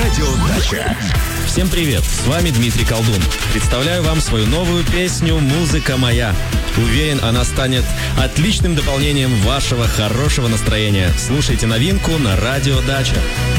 Радио Дача. Всем привет, с вами Дмитрий Колдун. Представляю вам свою новую песню «Музыка моя». Уверен, она станет отличным дополнением вашего хорошего настроения. Слушайте новинку на Радио Дача.